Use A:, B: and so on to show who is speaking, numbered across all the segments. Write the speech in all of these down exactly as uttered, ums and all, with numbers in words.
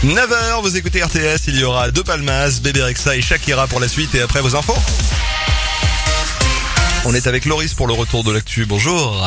A: neuf heures, vous écoutez R T S, il y aura deux Palmas, Bébé Rexha et Shakira pour la suite et après vos infos. On est avec Loris pour le retour de l'actu, bonjour.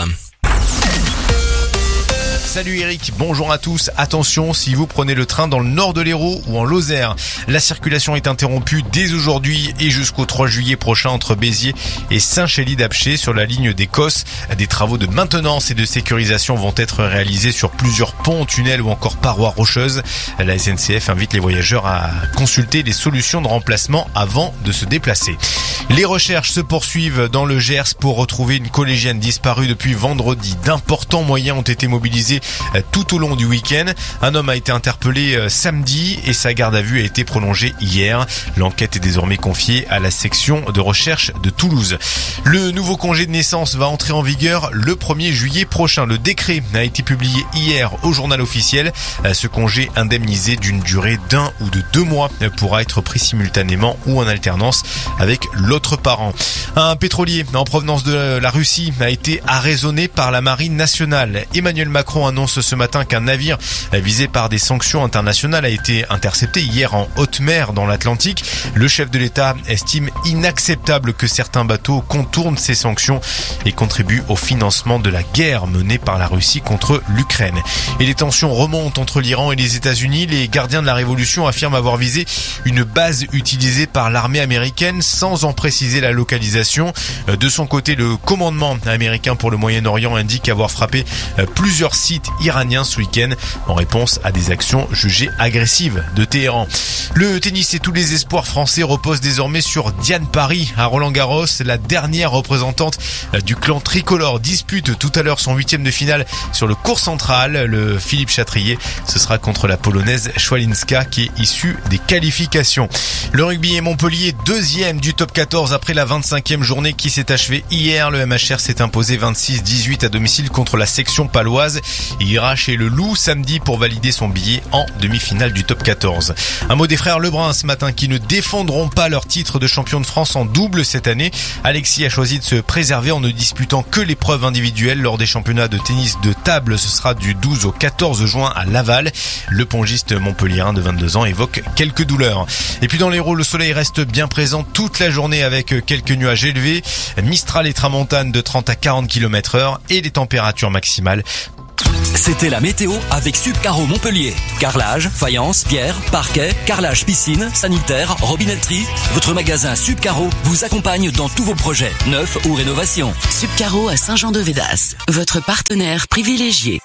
B: Salut Eric, bonjour à tous. Attention, si vous prenez le train dans le nord de l'Hérault ou en Lozère, la circulation est interrompue dès aujourd'hui et jusqu'au trois juillet prochain entre Béziers et Saint-Chély-d'Apcher sur la ligne des Cosses. Des travaux de maintenance et de sécurisation vont être réalisés sur plusieurs ponts, tunnels ou encore parois rocheuses. La S N C F invite les voyageurs à consulter les solutions de remplacement avant de se déplacer. Les recherches se poursuivent dans le Gers pour retrouver une collégienne disparue depuis vendredi. D'importants moyens ont été mobilisés tout au long du week-end. Un homme a été interpellé samedi et sa garde à vue a été prolongée hier. L'enquête est désormais confiée à la section de recherche de Toulouse. Le nouveau congé de naissance va entrer en vigueur le premier juillet prochain. Le décret a été publié hier au journal officiel. Ce congé indemnisé d'une durée d'un ou de deux mois pourra être pris simultanément ou en alternance avec l'autre parent. Un pétrolier en provenance de la Russie a été arraisonné par la marine nationale. Emmanuel Macron annonce ce matin qu'un navire visé par des sanctions internationales a été intercepté hier en haute mer dans l'Atlantique. Le chef de l'État estime inacceptable que certains bateaux contournent ces sanctions et contribuent au financement de la guerre menée par la Russie contre l'Ukraine. Et les tensions remontent entre l'Iran et les États-Unis. Les gardiens de la révolution affirment avoir visé une base utilisée par l'armée américaine sans en préciser la localisation. De son côté, le commandement américain pour le Moyen-Orient indique avoir frappé plusieurs sites iraniens ce week-end en réponse à des actions jugées agressives de Téhéran. Le tennis et tous les espoirs français reposent désormais sur Diane Paris à Roland-Garros. La dernière représentante du clan tricolore dispute tout à l'heure son huitième de finale sur le court central. Le Philippe Chatrier, ce sera contre la polonaise Schwalinska qui est issue des qualifications. Le rugby et Montpellier, deuxième du top quatorze après la vingt-cinquième journée qui s'est achevée hier. Le M H R s'est imposé vingt-six dix-huit à domicile contre la section paloise. Il ira chez le Loup samedi pour valider son billet en demi-finale du top quatorze. Un mot des frères Lebrun ce matin qui ne défendront pas leur titre de champion de France en double cette année. Alexis a choisi de se préserver en ne disputant que l'épreuve individuelle lors des championnats de tennis de table. Ce sera du douze au quatorze juin à Laval. Le pongiste montpelliérain de vingt-deux ans évoque quelques douleurs. Et puis dans l'Hérault, le soleil reste bien présent toute la journée avec quelques nuages élevés. Mistral et tramontane de trente à quarante kilomètres heure et les températures maximales.
C: C'était la météo avec Subcaro Montpellier. Carrelage, faïence, pierre, parquet, carrelage piscine, sanitaire, robinetterie. Votre magasin Subcaro vous accompagne dans tous vos projets, neufs ou rénovations.
D: Subcaro à Saint-Jean-de-Védas, votre partenaire privilégié.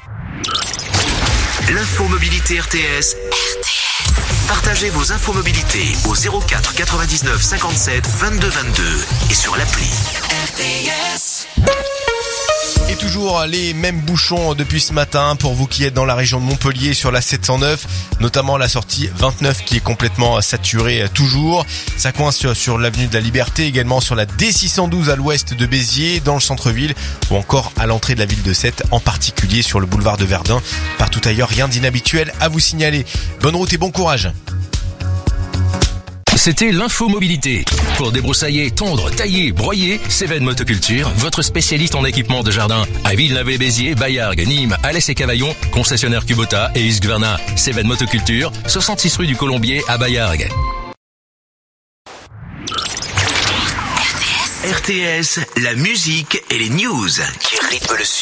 E: L'infomobilité R T S. R T S. Partagez vos infomobilités au zéro quatre quatre-vingt-dix-neuf cinquante-sept vingt-deux vingt-deux et sur l'appli.
D: R T S.
B: Et toujours les mêmes bouchons depuis ce matin pour vous qui êtes dans la région de Montpellier sur la sept cent neuf, notamment la sortie vingt-neuf qui est complètement saturée toujours. Ça coince sur, sur l'avenue de la Liberté, également sur la D six cent douze à l'ouest de Béziers, dans le centre-ville ou encore à l'entrée de la ville de Sète, en particulier sur le boulevard de Verdun. Partout ailleurs, rien d'inhabituel à vous signaler. Bonne route et bon courage.
C: C'était l'infomobilité. Pour débroussailler, tondre, tailler, broyer, Cévennes Motoculture, votre spécialiste en équipement de jardin. À Villeneuve-les-Béziers, Baillargues, Nîmes, Alès et Cavaillon, concessionnaire Kubota et Husqvarna. Cévennes Motoculture, soixante-six rue du Colombier à Baillargues.
E: R T S, la musique et les news qui rythment le sud.